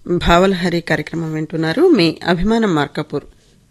భావలహరి కార్యక్రమం వింటున్నారు. మీ అభిమానం మార్కాపూర్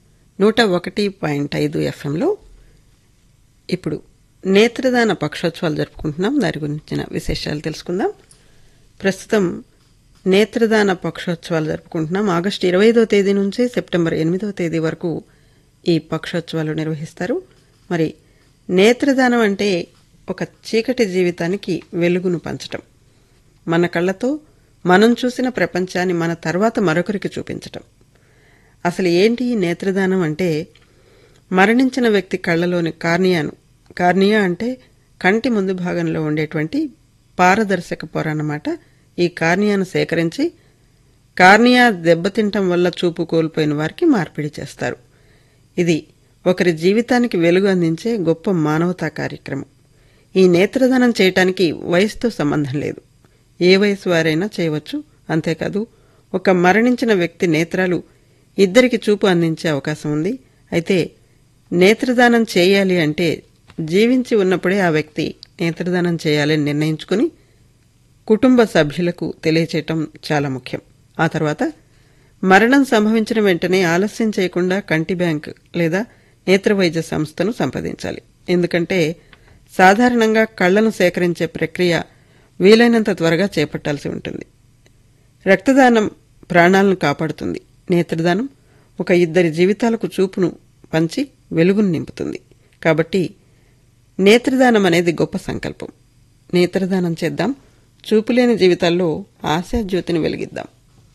101.5 ఎఫ్ఎంలో. ఇప్పుడు నేత్రదాన పక్షోత్సవాలు జరుపుకుంటున్నాం. దాని గురించిన విశేషాలు తెలుసుకుందాం. ప్రస్తుతం నేత్రదాన పక్షోత్సవాలు జరుపుకుంటున్నాం. ఆగస్టు 25వ తేదీ నుంచి సెప్టెంబర్ 8వ తేదీ వరకు ఈ పక్షోత్సవాలు నిర్వహిస్తారు. మరి నేత్రదానం అంటే ఒక చీకటి జీవితానికి వెలుగును పంచటం, మన కళ్లతో మనం చూసిన ప్రపంచాన్ని మన తర్వాత మరొకరికి చూపించటం. అసలు ఏంటి నేత్రదానం అంటే, మరణించిన వ్యక్తి కళ్లలోని కార్నియా అంటే కంటి ముందు భాగంలో ఉండేటువంటి పారదర్శక పొర అన్నమాట. ఈ కార్నియాను సేకరించి కార్నియా దెబ్బతింటం వల్ల చూపు కోల్పోయిన వారికి మార్పిడి చేస్తారు. ఇది ఒకరి జీవితానికి వెలుగు అందించే గొప్ప మానవతా కార్యక్రమం. ఈ నేత్రదానం చేయటానికి వయసుతో సంబంధం లేదు. ఏ వయసు వారైనా చేయవచ్చు. అంతేకాదు, ఒక మరణించిన వ్యక్తి నేత్రాలు ఇద్దరికి చూపు అందించే అవకాశం ఉంది. అయితే నేత్రదానం చేయాలి అంటే జీవించి ఉన్నప్పుడే ఆ వ్యక్తి నేత్రదానం చేయాలని నిర్ణయించుకుని కుటుంబ సభ్యులకు తెలియచేయటం చాలా ముఖ్యం. ఆ తర్వాత మరణం సంభవించిన వెంటనే ఆలస్యం చేయకుండా కంటి బ్యాంక్ లేదా నేత్ర వైద్య సంస్థను సంప్రదించాలి. ఎందుకంటే సాధారణంగా కళ్లను సేకరించే ప్రక్రియ వీలైనంత త్వరగా చేపట్టాల్సి ఉంటుంది. రక్తదానం ప్రాణాలను కాపాడుతుంది. నేత్రదానం ఒక ఇద్దరి జీవితాలకు చూపును పంచి వెలుగును నింపుతుంది. కాబట్టి నేత్రదానం అనేది గొప్ప సంకల్పం. నేత్రదానం చేద్దాం. చూపులేని జీవితాల్లో ఆశాజ్యోతిని వెలిగిద్దాం.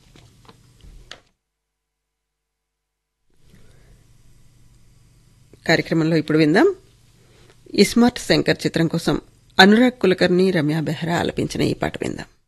కార్యక్రమంలో ఇప్పుడు విందాం. ఇస్మార్ట్ శంకర్ చిత్రం కోసం అనురాగ్ కులకర్ణి, రమ్య బెహ్రా ఆలపించిన ఈ పాట విందాం.